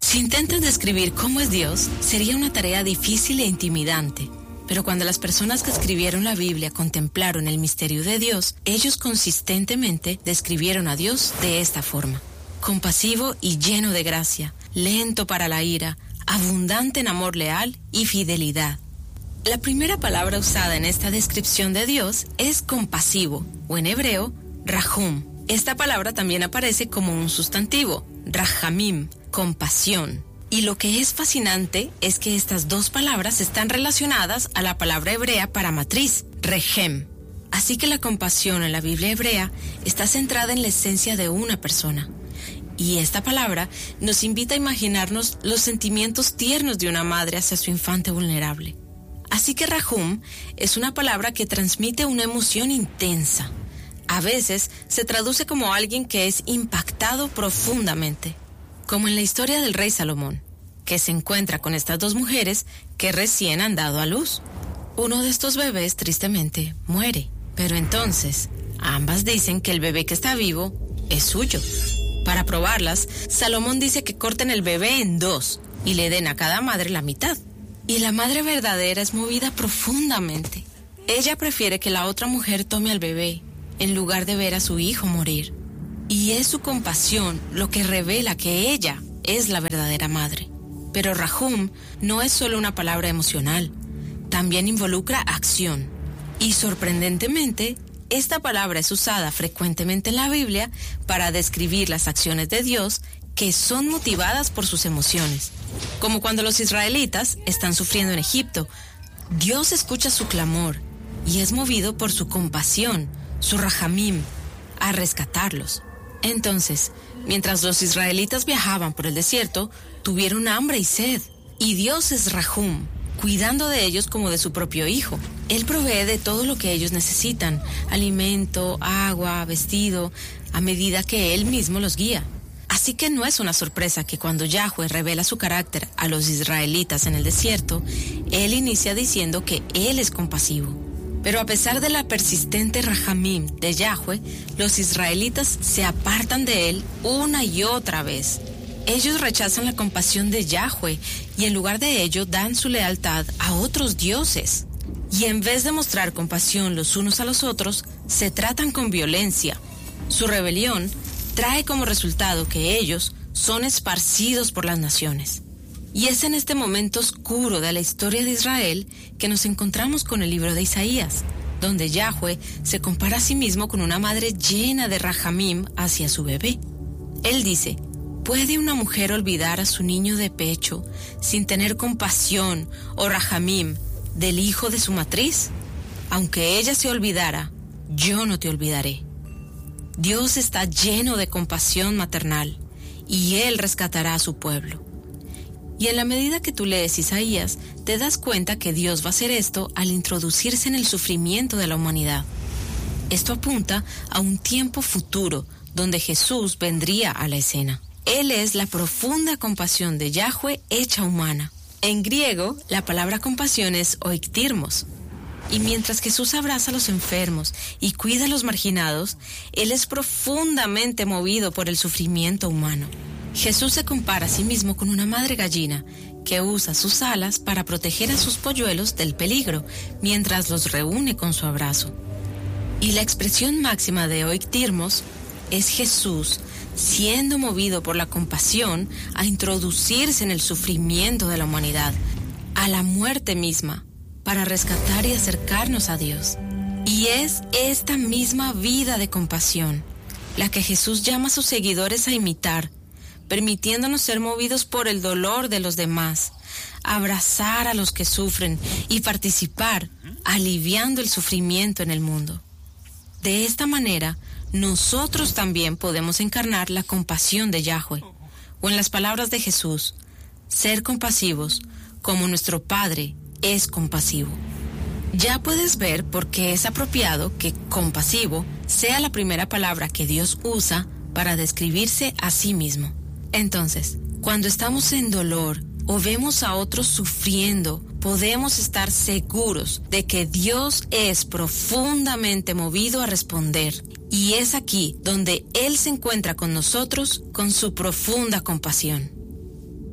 Si intentas describir cómo es Dios, sería una tarea difícil e intimidante. Pero cuando las personas que escribieron la Biblia contemplaron el misterio de Dios, ellos consistentemente describieron a Dios de esta forma: compasivo y lleno de gracia, lento para la ira, abundante en amor leal y fidelidad. La primera palabra usada en esta descripción de Dios es compasivo, o en hebreo, rahum. Esta palabra también aparece como un sustantivo, rahamim, compasión. Y lo que es fascinante es que estas dos palabras están relacionadas a la palabra hebrea para matriz, rehem. Así que la compasión en la Biblia hebrea está centrada en la esencia de una persona. Y esta palabra nos invita a imaginarnos los sentimientos tiernos de una madre hacia su infante vulnerable. Así que rahum es una palabra que transmite una emoción intensa. A veces se traduce como alguien que es impactado profundamente, como en la historia del rey Salomón, que se encuentra con estas dos mujeres que recién han dado a luz. Uno de estos bebés tristemente muere, pero entonces ambas dicen que el bebé que está vivo es suyo. Para probarlas, Salomón dice que corten el bebé en dos y le den a cada madre la mitad. Y la madre verdadera es movida profundamente. Ella prefiere que la otra mujer tome al bebé en lugar de ver a su hijo morir. Y es su compasión lo que revela que ella es la verdadera madre. Pero rahum no es solo una palabra emocional, también involucra acción. Y sorprendentemente, esta palabra es usada frecuentemente en la Biblia para describir las acciones de Dios que son motivadas por sus emociones. Como cuando los israelitas están sufriendo en Egipto, Dios escucha su clamor y es movido por su compasión, su rahamim, a rescatarlos. Entonces, mientras los israelitas viajaban por el desierto, tuvieron hambre y sed. Y Dios es rahum, cuidando de ellos como de su propio hijo. Él provee de todo lo que ellos necesitan: alimento, agua, vestido, a medida que Él mismo los guía. Así que no es una sorpresa que cuando Yahweh revela su carácter a los israelitas en el desierto, Él inicia diciendo que Él es compasivo. Pero a pesar de la persistente rahamim de Yahweh, los israelitas se apartan de Él una y otra vez. Ellos rechazan la compasión de Yahweh y en lugar de ello dan su lealtad a otros dioses. Y en vez de mostrar compasión los unos a los otros, se tratan con violencia. Su rebelión trae como resultado que ellos son esparcidos por las naciones. Y es en este momento oscuro de la historia de Israel que nos encontramos con el libro de Isaías, donde Yahweh se compara a sí mismo con una madre llena de rahamim hacia su bebé. Él dice: ¿puede una mujer olvidar a su niño de pecho sin tener compasión o rahamim del hijo de su matriz? Aunque ella se olvidara, yo no te olvidaré. Dios está lleno de compasión maternal y Él rescatará a su pueblo. Y en la medida que tú lees Isaías, te das cuenta que Dios va a hacer esto al introducirse en el sufrimiento de la humanidad. Esto apunta a un tiempo futuro donde Jesús vendría a la escena. Él es la profunda compasión de Yahweh hecha humana. En griego, la palabra compasión es oiktirmos. Y mientras Jesús abraza a los enfermos y cuida a los marginados, Él es profundamente movido por el sufrimiento humano. Jesús se compara a sí mismo con una madre gallina que usa sus alas para proteger a sus polluelos del peligro mientras los reúne con su abrazo. Y la expresión máxima de oiktirmos es Jesús siendo movido por la compasión a introducirse en el sufrimiento de la humanidad, a la muerte misma, para rescatar y acercarnos a Dios. Y es esta misma vida de compasión la que Jesús llama a sus seguidores a imitar, permitiéndonos ser movidos por el dolor de los demás, abrazar a los que sufren y participar, aliviando el sufrimiento en el mundo. De esta manera, nosotros también podemos encarnar la compasión de Yahweh, o en las palabras de Jesús, ser compasivos como nuestro Padre es compasivo. Ya puedes ver por qué es apropiado que compasivo sea la primera palabra que Dios usa para describirse a sí mismo. Entonces, cuando estamos en dolor o vemos a otros sufriendo, podemos estar seguros de que Dios es profundamente movido a responder. Y es aquí donde Él se encuentra con nosotros con su profunda compasión.